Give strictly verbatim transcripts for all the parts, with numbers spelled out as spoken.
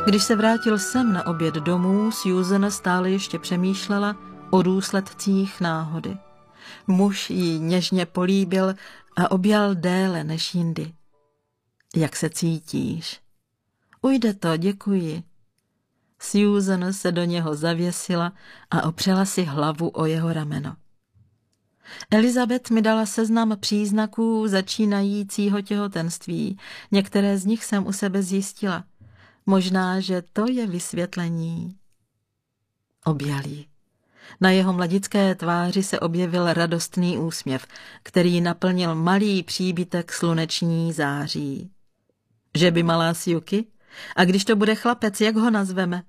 Když se vrátil sem na oběd domů, Susan stále ještě přemýšlela o důsledcích náhody. Muž ji něžně políbil a objal déle než jindy. Jak se cítíš? Ujde to, děkuji. Susan se do něho zavěsila a opřela si hlavu o jeho rameno. Elizabeth mi dala seznam příznaků začínajícího těhotenství. Některé z nich jsem u sebe zjistila. Možná, že to je vysvětlení. Objal ji. Na jeho mladické tváři se objevil radostný úsměv, který naplnil malý příbytek sluneční září. Že by malá Sjuki? A když to bude chlapec, jak ho nazveme?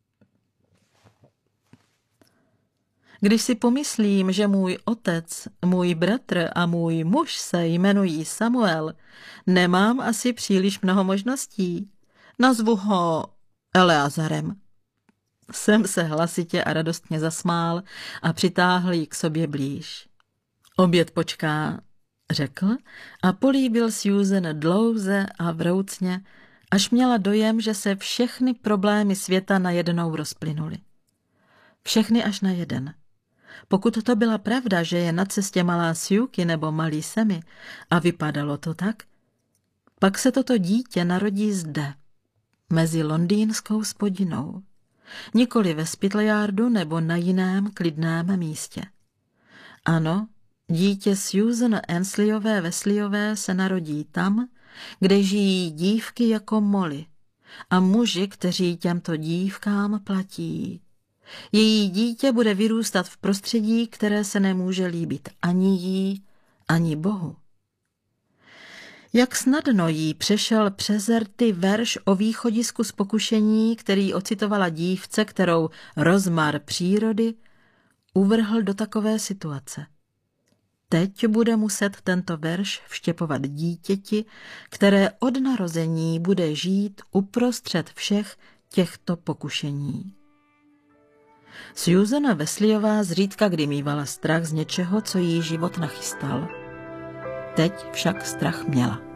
Když si pomyslím, že můj otec, můj bratr a můj muž se jmenují Samuel, nemám asi příliš mnoho možností. Nazvu ho Eleazarem. Jsem se hlasitě a radostně zasmál a přitáhl ji k sobě blíž. Oběd počká, řekl a políbil Susan dlouze a vroucně, až měla dojem, že se všechny problémy světa najednou rozplynuly. Všechny až na jeden. Pokud to byla pravda, že je na cestě malá Sjuki nebo malý Sammy, a vypadalo to tak, pak se toto dítě narodí zde, mezi londýnskou spodinou. Nikoli ve Spitaleyardu nebo na jiném klidném místě. Ano, dítě Susan Annesleyové Wesleyové se narodí tam, kde žijí dívky jako Molly a muži, kteří těmto dívkám platí. Její dítě bude vyrůstat v prostředí, které se nemůže líbit ani jí, ani Bohu. Jak snadno jí přešel přes rty verš o východisku z pokušení, který ocitovala dívce, kterou rozmar přírody uvrhl do takové situace. Teď bude muset tento verš vštěpovat dítěti, které od narození bude žít uprostřed všech těchto pokušení. Susan Wesleyová zřídka kdy mívala strach z něčeho, co jí život nachystal. Teď však strach měla.